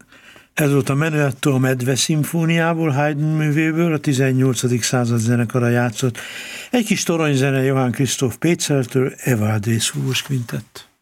Ez volt a Menuetto a Medve szimfóniából, Haydn művéből, a 18. század zenekara játszott. Egy kis toronyzene Johann Christoph Péceltől, Evaldi Szúrós Kvintett.